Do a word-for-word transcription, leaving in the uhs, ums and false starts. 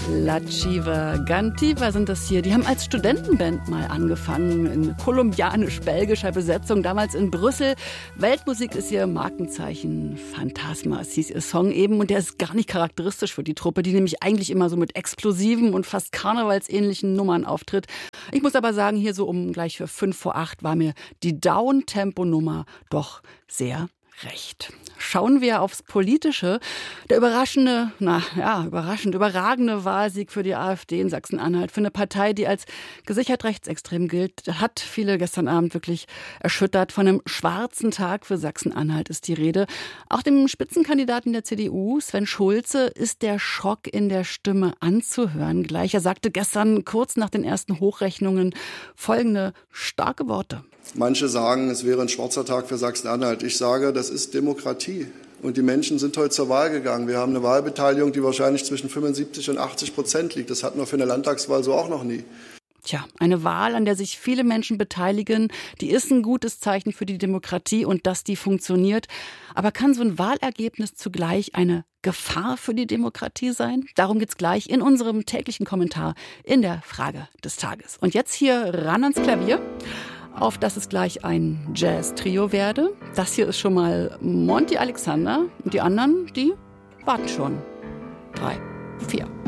La Civa Gantiva sind das hier. Die haben als Studentenband mal angefangen, in kolumbianisch-belgischer Besetzung, damals in Brüssel. Weltmusik ist ihr Markenzeichen. Phantasmas hieß ihr Song eben. Und der ist gar nicht charakteristisch für die Truppe, die nämlich eigentlich immer so mit explosiven und fast karnevalsähnlichen Nummern auftritt. Ich muss aber sagen, hier so um gleich für fünf vor acht war mir die Down-Tempo-Nummer doch sehr recht. Schauen wir aufs Politische. Der überraschende, na ja, überraschend, überragende Wahlsieg für die AfD in Sachsen-Anhalt. Für eine Partei, die als gesichert rechtsextrem gilt, hat viele gestern Abend wirklich erschüttert. Von einem schwarzen Tag für Sachsen-Anhalt ist die Rede. Auch dem Spitzenkandidaten der C D U, Sven Schulze, ist der Schock in der Stimme anzuhören. Gleich, er sagte gestern kurz nach den ersten Hochrechnungen folgende starke Worte. Manche sagen, es wäre ein schwarzer Tag für Sachsen-Anhalt. Ich sage, das ist Demokratie. Und die Menschen sind heute zur Wahl gegangen. Wir haben eine Wahlbeteiligung, die wahrscheinlich zwischen fünfundsiebzig und achtzig Prozent liegt. Das hatten wir für eine Landtagswahl so auch noch nie. Tja, eine Wahl, an der sich viele Menschen beteiligen, die ist ein gutes Zeichen für die Demokratie und dass die funktioniert. Aber kann so ein Wahlergebnis zugleich eine Gefahr für die Demokratie sein? Darum geht's gleich in unserem täglichen Kommentar in der Frage des Tages. Und jetzt hier ran ans Klavier, auf dass es gleich ein Jazz-Trio werde. Das hier ist schon mal Monty Alexander und die anderen, die warten schon. Drei, vier.